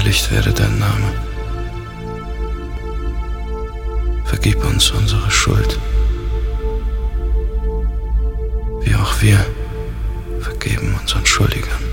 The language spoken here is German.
geheiligt werde dein Name. Vergib uns unsere Schuld, wie auch wir vergeben unseren Schuldigern.